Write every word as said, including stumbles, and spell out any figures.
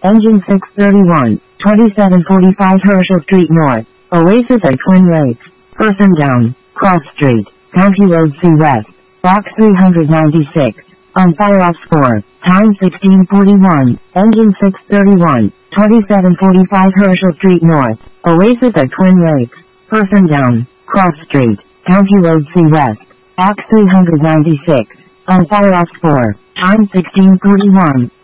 Engine six thirty-one, twenty-seven forty-five Herschel Street North, Oasis at Twin Lakes, Person down, Cross Street, County Road C West, Box three ninety-six, on fire off score, time sixteen forty-one, Engine six thirty-one, twenty-seven forty-five Herschel Street North, Oasis at Twin Lakes, Person down, Cross Street, County Road C West, Box three ninety-six, on fire off score, time sixteen forty-one.